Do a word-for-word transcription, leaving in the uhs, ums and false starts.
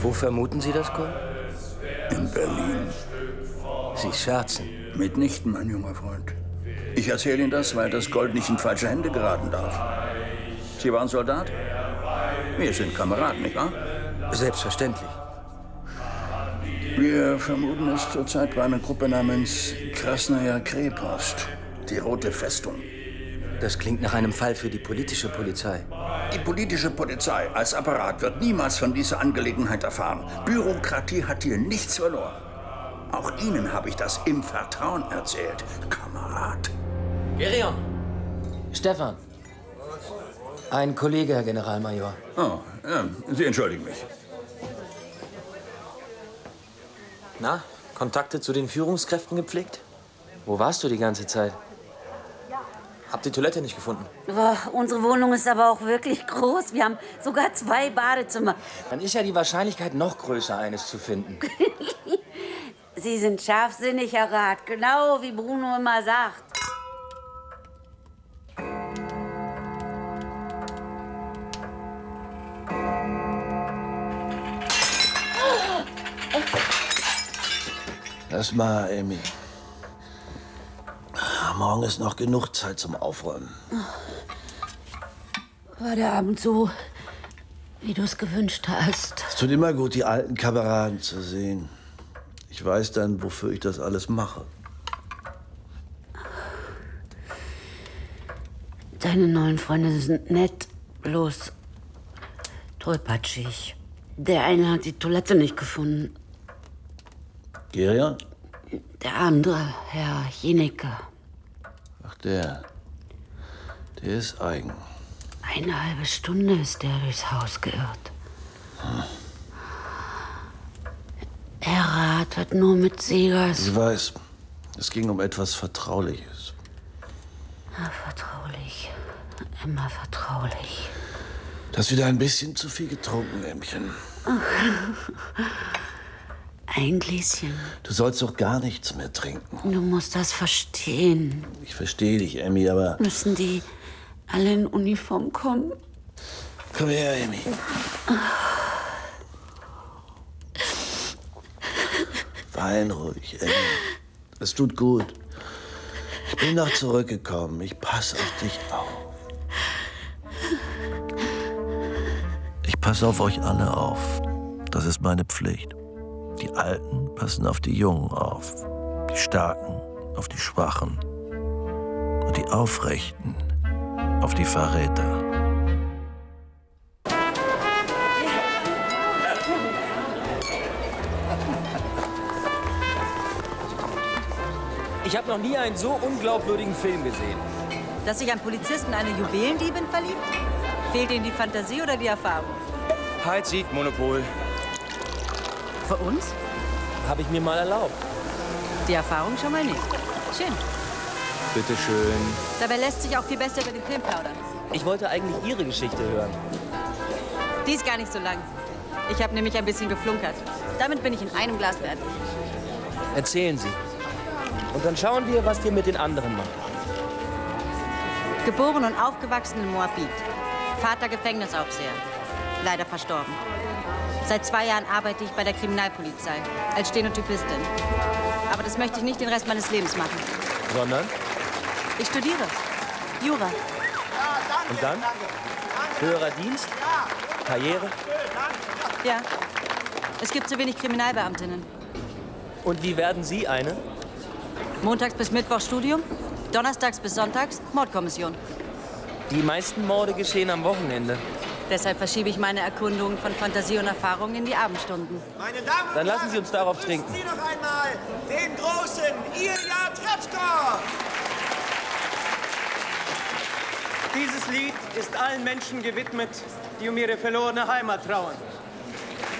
Wo vermuten Sie das Gold? In Berlin. Sie scherzen. Mitnichten, mein junger Freund. Ich erzähle Ihnen das, weil das Gold nicht in falsche Hände geraten darf. Sie waren Soldat? Wir sind Kameraden, nicht wahr? Selbstverständlich. Wir vermuten es zurzeit bei einer Gruppe namens Krasnaja Krepost, die Rote Festung. Das klingt nach einem Fall für die politische Polizei. Die politische Polizei als Apparat wird niemals von dieser Angelegenheit erfahren. Bürokratie hat hier nichts verloren. Auch Ihnen habe ich das im Vertrauen erzählt, Kamerad. Gerion! Stefan! Ein Kollege, Herr Generalmajor. Oh, ja, Sie entschuldigen mich. Na, Kontakte zu den Führungskräften gepflegt? Wo warst du die ganze Zeit? Hab die Toilette nicht gefunden. Boah, unsere Wohnung ist aber auch wirklich groß. Wir haben sogar zwei Badezimmer. Dann ist ja die Wahrscheinlichkeit noch größer, eines zu finden. Sie sind scharfsinnig, Herr Rat. Genau wie Bruno immer sagt. Lass mal, Amy. Morgen ist noch genug Zeit zum Aufräumen. War der Abend so, wie du es gewünscht hast? Es tut immer gut, die alten Kameraden zu sehen. Ich weiß dann, wofür ich das alles mache. Deine neuen Freunde sind nett, bloß tollpatschig. Der eine hat die Toilette nicht gefunden. Gerion? Der andere, Herr Jenecke. Ach, der. Der ist eigen. Eine halbe Stunde ist der durchs Haus geirrt. Hm. Herr Rat hat nur mit Segers... Ich weiß, es ging um etwas Vertrauliches. Ja, vertraulich. Immer vertraulich. Du hast wieder ein bisschen zu viel getrunken, Ämmchen. Ein Gläschen. Du sollst doch gar nichts mehr trinken. Du musst das verstehen. Ich verstehe dich, Emmy, aber... Müssen die alle in Uniform kommen? Komm her, Emmy. Wein ruhig, Emmy. Es tut gut. Ich bin noch zurückgekommen. Ich passe auf dich auf. Ich passe auf euch alle auf. Das ist meine Pflicht. Die Alten passen auf die Jungen auf. Die Starken auf die Schwachen. Und die Aufrechten auf die Verräter. Ich habe noch nie einen so unglaubwürdigen Film gesehen. Dass sich ein Polizist in eine Juwelendiebin verliebt? Fehlt Ihnen die Fantasie oder die Erfahrung? Halt, Sieg, Monopol. Für uns? Habe ich mir mal erlaubt. Die Erfahrung schon mal nicht. Schön. Bitte schön. Dabei lässt sich auch viel besser über den Film plaudern. Ich wollte eigentlich Ihre Geschichte hören. Die ist gar nicht so lang. Ich habe nämlich ein bisschen geflunkert. Damit bin ich in einem Glas fertig. Erzählen Sie. Und dann schauen wir, was wir mit den anderen machen. Geboren und aufgewachsen in Moabit. Vater Gefängnisaufseher. Leider verstorben. Seit zwei Jahren arbeite ich bei der Kriminalpolizei als Stenotypistin. Aber das möchte ich nicht den Rest meines Lebens machen. Sondern? Ich studiere. Jura. Und dann? Höherer Dienst? Karriere? Ja. Es gibt zu wenig Kriminalbeamtinnen. Und wie werden Sie eine? Montags bis Mittwoch Studium, donnerstags bis sonntags Mordkommission. Die meisten Morde geschehen am Wochenende. Deshalb verschiebe ich meine Erkundungen von Fantasie und Erfahrung in die Abendstunden. Meine Damen und Dann lassen Sie uns darauf trinken. Sie noch einmal den großen Ilja Tretschkow! Dieses Lied ist allen Menschen gewidmet, die um ihre verlorene Heimat trauern.